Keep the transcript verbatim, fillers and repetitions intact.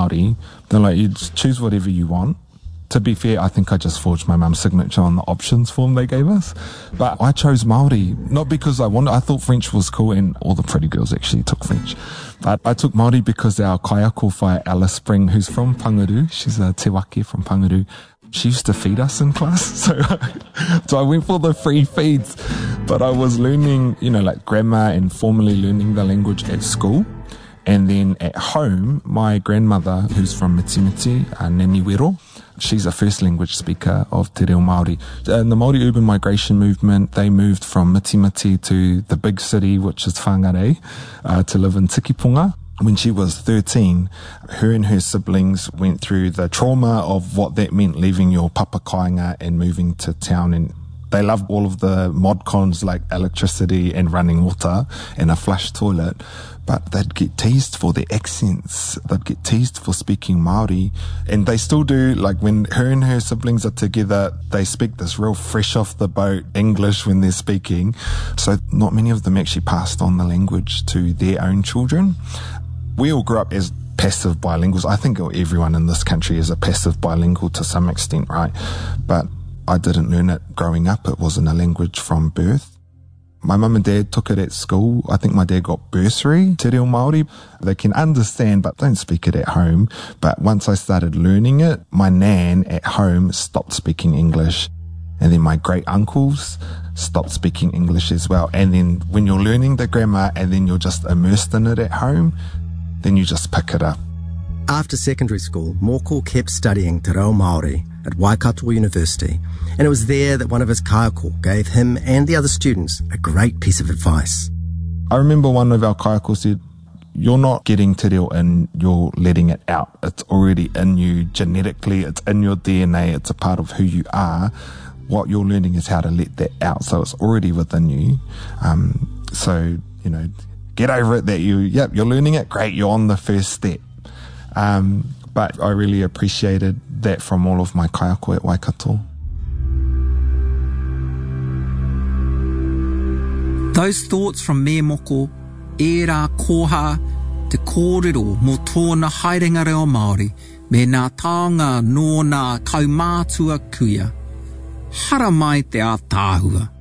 Māori. They're like, you just choose whatever you want. To be fair, I think I just forged my mum's signature on the options form they gave us. But I chose Māori, not because I wanted, I thought French was cool, and all the pretty girls actually took French. But I took Māori because our kaiako whai, Alice Spring, who's from Pangaru, she's a te wake from Pangaru, she used to feed us in class. So, so I went for the free feeds. But I was learning, you know, like grammar and formally learning the language at school. And then at home, my grandmother, who's from Mitimiti, uh, Nemi Wero, she's a first language speaker of Te Reo Māori. In the Māori urban migration movement, they moved from Mitimiti to the big city, which is Whangarei, uh, to live in Tikipunga. When she was thirteen, her and her siblings went through the trauma of what that meant, leaving your papa kāinga and moving to town. And they loved all of the mod cons like electricity and running water and a flush toilet. But they'd get teased for their accents. They'd get teased for speaking Māori. And they still do, like when her and her siblings are together, they speak this real fresh off the boat English when they're speaking. So not many of them actually passed on the language to their own children. We all grew up as passive bilinguals. I think everyone in this country is a passive bilingual to some extent, right? But I didn't learn it growing up. It wasn't a language from birth. My mum and dad took it at school. I think my dad got bursary, Te Reo Māori. They can understand but don't speak it at home. But once I started learning it, my nan at home stopped speaking English. And then my great uncles stopped speaking English as well. And then when you're learning the grammar and then you're just immersed in it at home, then you just pick it up. After secondary school, Moko kept studying Te Reo Māori at Waikato University, and it was there that one of his kaiako gave him and the other students a great piece of advice. I remember one of our kaiako said, you're not getting te reo in, you're letting it out. It's already in you genetically, it's in your D N A, it's a part of who you are. What you're learning is how to let that out, so it's already within you. Um, so, you know, get over it that you, yep, you're learning it, great, you're on the first step. Um, but I really appreciated that from all of my kaiako at Waikato. Those thoughts from me Moko, e rā koha te kōrero mō tōna haerenga reo Māori me nā taonga nō nā kaumātua kuia. Hara mai te ātāhua.